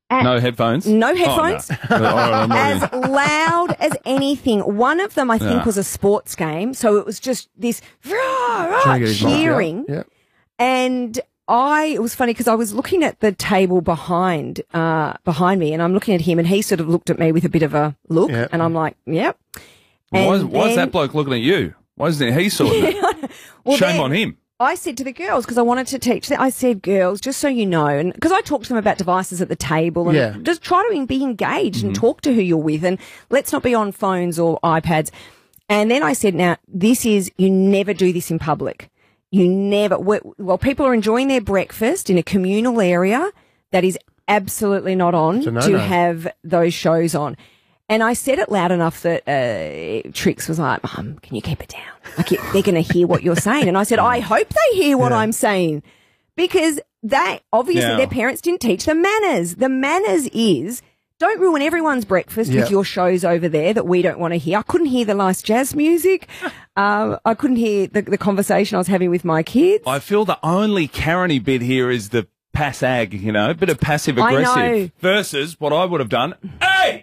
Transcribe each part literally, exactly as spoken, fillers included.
At, no headphones? No headphones. Oh, no. All right, as loud as anything. One of them, I think, Yeah. was a sports game. So it was just this rah, rah, Trying to get his mic out. cheering. Yeah. And I, it was funny because I was looking at the table behind, uh, behind me, and I'm looking at him, and he sort of looked at me with a bit of a look, Yeah. and I'm like, yep. Why is, And why is then- that bloke looking at you? Why isn't he sorting it? Well, Shame then on him. I said to the girls, because I wanted to teach them, I said, girls, just so you know, and because I talked to them about devices at the table, and Yeah. just try to be engaged and talk to who you're with, and let's not be on phones or iPads. And then I said, now, this is, you never do this in public. You never, well, people are enjoying their breakfast in a communal area, that is absolutely not on a no-no. to have those shows on. And I said it loud enough that uh, Trix was like, Mum, can you keep it down? Like, you- they're going to hear what you're saying. And I said, I hope they hear what Yeah. I'm saying. Because they, obviously, Yeah. their parents didn't teach them manners. The manners is, don't ruin everyone's breakfast Yeah. with your shows over there that we don't want to hear. I couldn't hear the nice jazz music. um, I couldn't hear the, the conversation I was having with my kids. I feel the only Karen-y bit here is the pass-ag, you know, a bit of I passive-aggressive know. versus what I would have done. Hey!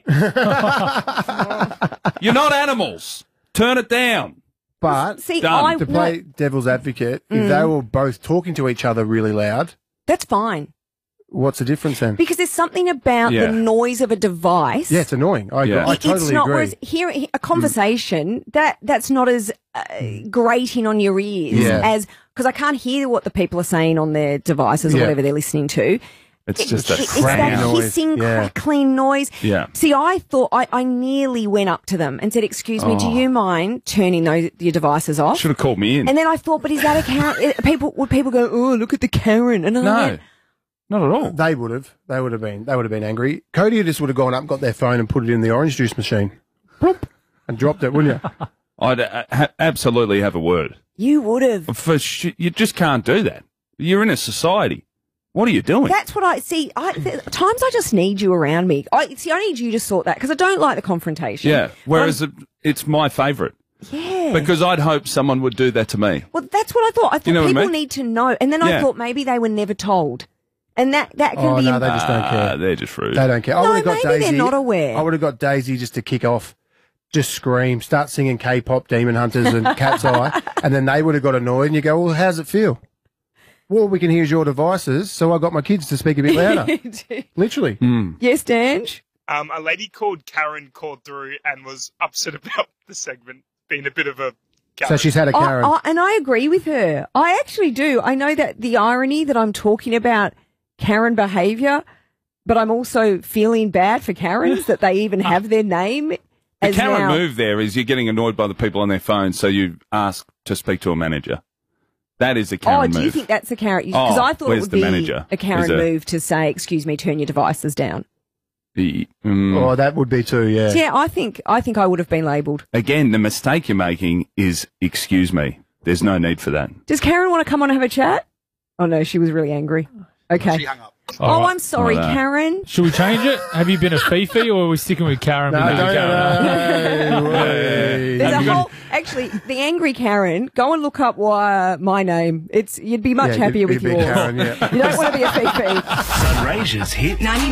You're not animals. Turn it down. But See, Done. I to play want, devil's advocate, Mm. if they were both talking to each other really loud, that's fine. what's the difference then? Because there's something about Yeah. the noise of a device. Yeah, it's annoying. I, Yeah. I It- totally it's not. agree. Whereas here, a conversation that that's not as uh, grating on your ears Yeah. as because I can't hear what the people are saying on their devices or Yeah. whatever they're listening to. It's It- just a it- it's that crackling noise. hissing, Yeah. crackling noise. Yeah. See, I thought I, I nearly went up to them and said, "Excuse me, do Oh. you mind turning those your devices off?" Should have called me in. And then I thought, but is that a Karen? people would people go, "Oh, look at the Karen"? And I no, went, not at all. They would have. They would have been. They would have been angry. Cody just would have gone up, got their phone, and put it in the orange juice machine, Plop, and dropped it, wouldn't you? I'd uh, ha- absolutely have a word. you would have. For sh- you just can't do that. You're in a society. What are you doing? That's what I see. I, th- times I just need you around me. I see. I need you to sort that because I don't like the confrontation. yeah. Whereas it, it's my favourite yeah. because I'd hope someone would do that to me. well, that's what I thought. I thought You know what I people mean? need to know, and then I Yeah. thought maybe they were never told, and that that can Oh be. no, they just don't Ah, care. they're just rude. They don't care. I No, would have got maybe they're Daisy. not aware. I would have got Daisy just to kick off, just scream, start singing K-pop, Demon Hunters, and Cat's Eye, and then they would have got annoyed. And you go, well, how's it feel? Well, we can hear your devices, so I got my kids to speak a bit louder. Literally. Yes, Dange. Um, a lady called Karen called through and was upset about the segment being a bit of a Karen. So she's had a Karen. I, I, and I agree with her. I actually do. I know that the irony that I'm talking about Karen behaviour, but I'm also feeling bad for Karens that they even have their name. The as Karen now. move there is you're getting annoyed by the people on their phones, so you ask to speak to a manager. That is a Karen Oh, move. do you think that's a Karen? Because Oh, I thought it where's would the be manager? a Karen Is there- move to say, "Excuse me, turn your devices down." The- mm, Oh, that would be too, yeah. So, yeah, I think I think I would have been labelled. Again, the mistake you're making is, excuse me, there's no need for that. Does Karen want to come on and have a chat? Oh no, she was really angry. Okay. She hung up. Oh, All right. I'm sorry, Like that. Karen. Should we change it? Have you been a Fifi or are we sticking with Karen? No, because no, of Karen? no, There's Have a you got- whole, actually, the angry Karen. Go and look up why, uh, my name. It's you'd be much Yeah, happier you'd- with you'd be yours. Karen, yeah. You don't want to be a Fifi. Sunraysia's Hit ninety-nine.